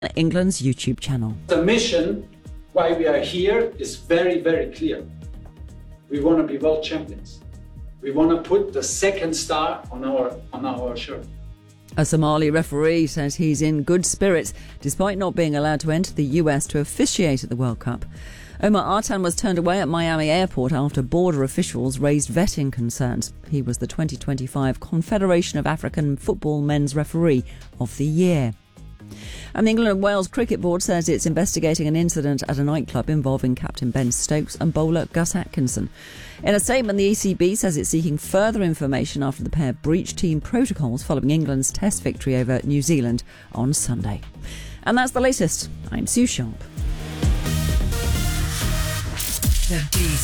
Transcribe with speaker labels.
Speaker 1: England's YouTube channel.
Speaker 2: The mission why we are here is very, very clear. We want to be world champions. We want to put the second star on our shirt.
Speaker 1: A Somali referee says he's in good spirits despite not being allowed to enter the US to officiate at the World Cup. Omar Artan was turned away at Miami airport after border officials raised vetting concerns. He was the 2025 Confederation of African Football Men's Referee of the Year. And the England and Wales Cricket Board says it's investigating an incident at a nightclub involving captain Ben Stokes and bowler Gus Atkinson. In a statement, the ECB says it's seeking further information after the pair breached team protocols following England's Test victory over New Zealand on Sunday. And that's the latest. I'm Sue Sharp.